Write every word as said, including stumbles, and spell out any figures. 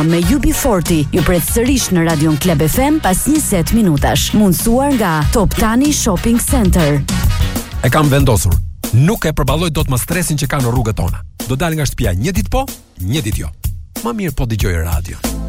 Me U B quaranta ju pret sërish në Radion Club F M pas njëzet minutash. Mundsuar nga Top Tani Shopping Center. E kam vendosur. Nuk e përballoj dot më stresin që ka në rrugët tona. Do dal nga shtëpia një ditë po, një ditë jo. Më mirë po dëgjoj radio.